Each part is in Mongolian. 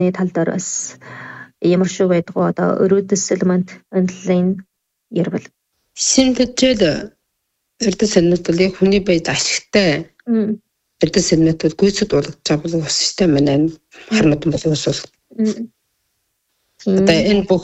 тал дээр бас ямар шүү байдаг уу одоо өрөөдөс элемент онлайн ярил. Шинэтгэл эрдэс элемент бол яг хүний биед ашигтай. Эрдэс элемент бол гүйцэд болгож байгаа бас систем байна. Хармад боловс бол. Одоо энэ бүх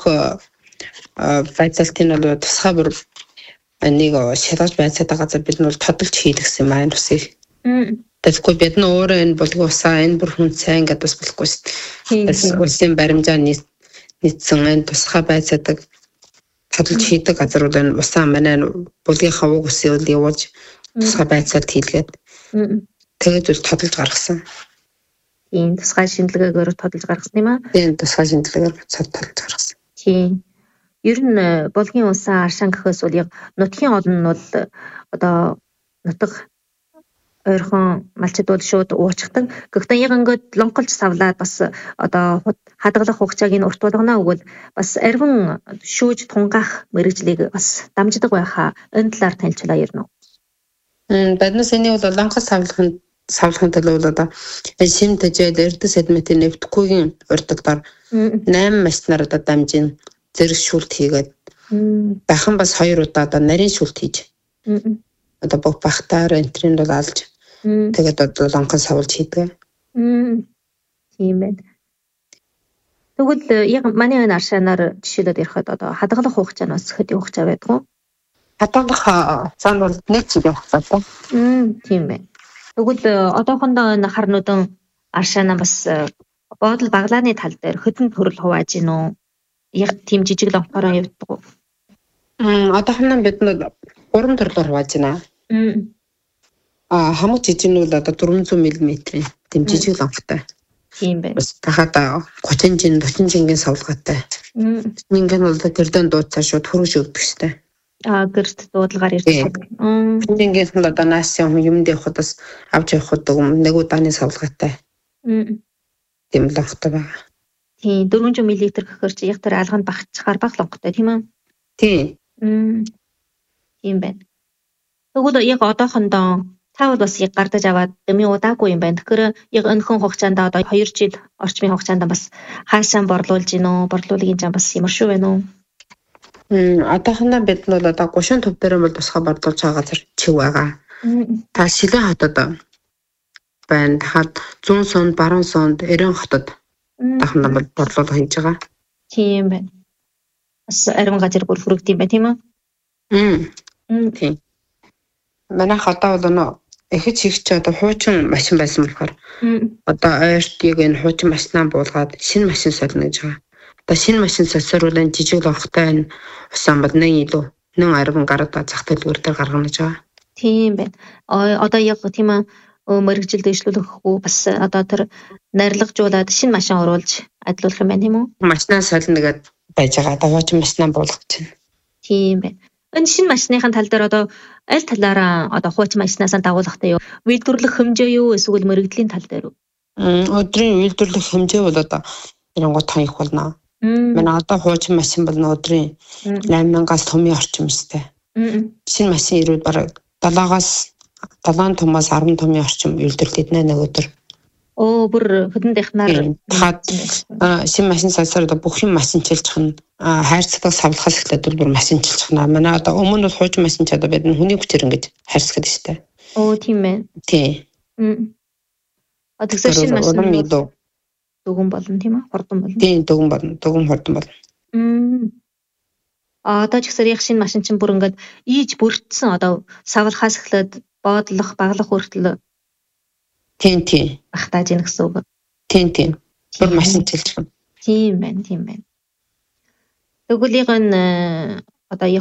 байцаалтын бол тусгай бүр нэг шалгаж байцаатай газар бид нь бол тодолж хийх гэсэн юм аа усыг. Тэгэхгүй бид нь өөрөө энэ болго усаа энэ бүр хүн сайн гэдээ бас болохгүй шүү дээ. Улсын баримжаа нийцсэн энэ тусгай байцаадаг тодолж хийдэг газар бол энэ усаа манай булгийнхаа уг усыг явуулж тусгай байцаалт хийлгээд тэгээд бол тодолж гаргасан. Тийм тусгай шинжилгээгээр тодолж гаргасан юм аа. Тийм тусгай шинжилгээгээр тодолж гаргасан. Тийм. Ер нь булгийн усаа аршаан гэхээс бол яг нутгийн однууд одоо нутаг ойрхон малчид бол шууд уучдаг. Гэхдээ яг ингээд лонголж савлаад бас одоо хадгалах хугацааг нь урт болгоно өгвөл бас арвин шүүж тунгаах мэрэгжлийг бас дамждаг байхаа энэ талаар танилцуулаа ярина уу? Биднээс энэ бол лонголж савлахын төлөө бол одоо шим тэжээд эрдэс элементийн нэвтгүйгийн урддаар 8 машинаар одоо дамжин зэрэг шүүлт хийгээд дахин бас 2 удаа одоо нарийн шүүлт хийж одоо бүх бахтаар энтрийн бол алж тэгээд одоо лонхон савлж хийдэг. Тийм байна. Тэгвэл яг манай энэ аршаанаар жишээлээд ярихад одоо хадгалах хугацаа нь бас хэдийн хугацаа байдаг уу? Хадгалах цаана бол 1 жилийн хугацаатай. Тийм байна. Тэгвэл одоохондоо энэ харнуудан аршаанаа бас бодол баглааны тал дээр хөдөн төрөл хувааж гин үү? Яг тийм жижиг лонхороо явдаг уу? Одоохондоо бид нэг 3 төрлөөр хувааж байна. Хамаг жижиг нь бол одоо 400 мм тийм жижиг лонхтой. Тийм байна. Бас тахад 30 жин 40 жингийн савлгаатай. Ингээд бол гэрдэн дууцаа шууд хөрөж өгдөг штэ. Гэрт дуудлагаар ирдэг. Ингээд нь одоо наасын юмд явахад бас авч явахад нэг удааны савлгаатай. Тийм лонхтой байна. Тийм 400 мл гэхээр чи яг тэр алганд багчаар баг лонхтой тийм үү? Тийм. Тийм байна. Тэгвэл яг одоохондоо та бол бас яг гардаж аваад дэмий удаагүй юм байна. Тэгэхээр яг өнөхөн хугацаанд одоо 2 жил орчмын хугацаанд бас хаашаа борлуулж гинөө, борлуулгын зам бас ямар шүү вэ нөө? Одоохондоо бид нь бол одоо 30 төв дээр бол тусгай борлуулж байгаа газар чив байгаа. Та Шилэн хотод байна. Дахад 100 сунд, Баруун сунд, Эрен хотод дахин бол борлуулга хийж байгаа. Тийм байна. Бас арвин газар бүр хүрэгдэв юм байна тийм үү? Тийм. Манайх одоо бол эхэж хийгч одоо хуучин машин байсан болохоор одоо ойрт яг энэ хуучин машинаа буулгаад шинэ машин солино гэж байгаа. Одоо шинэ машин солисоор бол энэ жижиг лонхтой энэ усан бол нэг илүү 10 гаруйда зах төлбөр дээр гаргана гэж байгаа. Тийм байна. Одоо яг тийм мэрэгжил дэвшлүүлэх үү бас одоо тэр нарлагжуулаад шинэ машин оруулж адлуулах юм байна тийм үү? Машинаа солино гэдэг байж байгаа. Одоо хуучин машинаа буулгах чинь. Тийм байна. Энэ шинэ машиныхын тал дээр одоо аль талаараа одоо хуучин машинаас дагуулгатай юу? Үйлдвэрлэх хэмжээ юу эсвэл мэрэгдлийн тал дээр үү? Өдрийн үйлдвэрлэх хэмжээ бол одоо 1.5 их болно. Манай одоо хуучин машин бол өдрийн 8000-аас томьёо орчим өстэй. Шинэ машин ирвэл бараг 7 томоос 10 томьёо орчим үйлдвэрлэдэг нэг өдөр. Бүр хөдөн дахнаар шинэ машин сансаар одоо бүх юм машинчилж хана хайрцагтай савлахаас эхлээд бол бүр машинчилж хана. Манай одоо өмнө бол хуучин машин ч одоо бид хүний хүчээр ингэж хайрцагд штэ. Тийм ээ. Тийм. Тэгэхээр шинэ машин дөгөн болно тийм үү? Хурдан болно. Тийм дөгөн болно. Дөгөн хурдан болно. Одоо ч гэсэн яг шинэ машин чинь бүр ингээд ийж бүрдсэн одоо савлахаас эхлээд боодлох, баглах хүртэл Тийм. Багтааж ийн гэсэн үг. Тийм. Бүр машинчилж байна. Тийм байна. Тэгвэл яг энэ одоо